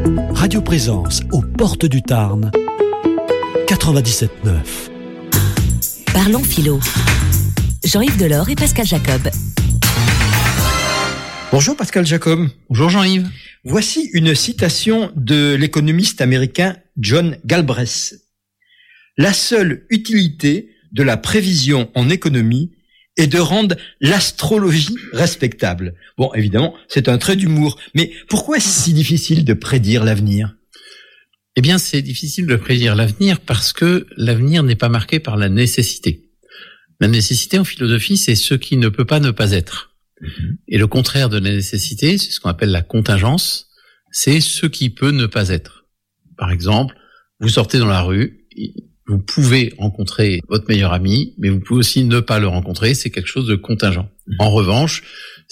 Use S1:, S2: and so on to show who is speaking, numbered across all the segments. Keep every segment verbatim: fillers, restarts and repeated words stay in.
S1: Radio Présence aux portes du Tarn, quatre-vingt-dix-sept neuf.
S2: Parlons philo. Jean-Yves Delors et Pascal Jacob.
S3: Bonjour Pascal Jacob.
S4: Bonjour Jean-Yves.
S3: Voici une citation de l'économiste américain John Galbraith. La seule utilité de la prévision en économie est de rendre l'astrologie respectable. Bon, évidemment, c'est un trait d'humour, mais pourquoi est-ce si difficile de prédire l'avenir ?
S4: Eh bien, c'est difficile de prédire l'avenir parce que l'avenir n'est pas marqué par la nécessité. La nécessité en philosophie, c'est ce qui ne peut pas ne pas être. Et le contraire de la nécessité, c'est ce qu'on appelle la contingence, c'est ce qui peut ne pas être. Par exemple, vous sortez dans la rue, vous pouvez rencontrer votre meilleur ami, mais vous pouvez aussi ne pas le rencontrer, c'est quelque chose de contingent. En revanche,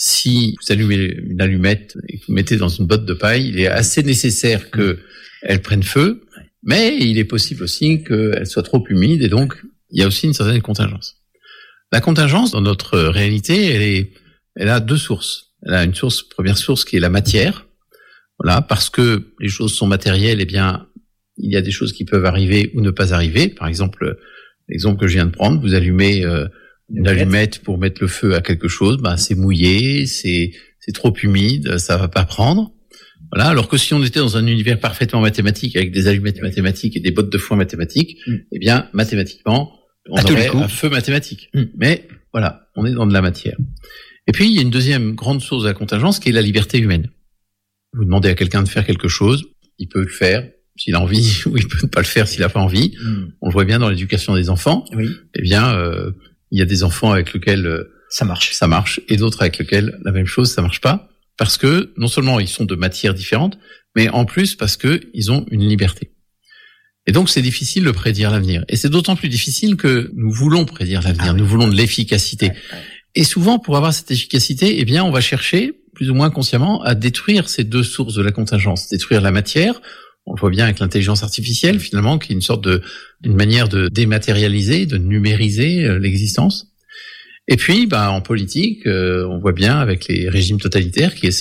S4: si vous allumez une allumette et que vous mettez dans une botte de paille, il est assez nécessaire qu'elle prenne feu, mais il est possible aussi qu'elle soit trop humide, et donc il y a aussi une certaine contingence. La contingence, dans notre réalité, elle est Elle a deux sources. Elle a une source, première source qui est la matière. Voilà, parce que les choses sont matérielles, eh bien, il y a des choses qui peuvent arriver ou ne pas arriver. Par exemple, l'exemple que je viens de prendre, vous allumez euh, une allumette pour mettre le feu à quelque chose, ben c'est mouillé, c'est c'est trop humide, ça va pas prendre. Voilà, alors que si on était dans un univers parfaitement mathématique avec des allumettes mathématiques et des bottes de foin mathématiques, mm. eh bien, mathématiquement, on à aurait un feu mathématique. Mm. Mais voilà, on est dans de la matière. Et puis, il y a une deuxième grande source de la contingence qui est la liberté humaine. Vous demandez à quelqu'un de faire quelque chose, il peut le faire s'il a envie, ou il peut ne pas le faire s'il n'a pas envie. Mm. On le voit bien dans l'éducation des enfants. Oui. Eh bien, euh, il y a des enfants avec lesquels euh,
S3: ça marche,
S4: ça marche, et d'autres avec lesquels la même chose, ça marche pas, parce que non seulement ils sont de matières différentes, mais en plus parce que ils ont une liberté. Et donc, c'est difficile de prédire l'avenir. Et c'est d'autant plus difficile que nous voulons prédire l'avenir, ah, nous oui. voulons de l'efficacité. Ouais, ouais. Et souvent, pour avoir cette efficacité, eh bien, on va chercher, plus ou moins consciemment, à détruire ces deux sources de la contingence. Détruire la matière, on le voit bien avec l'intelligence artificielle, finalement, qui est une sorte de, une manière de dématérialiser, de numériser euh, l'existence. Et puis, bah, en politique, euh, on voit bien avec les régimes totalitaires qui essaient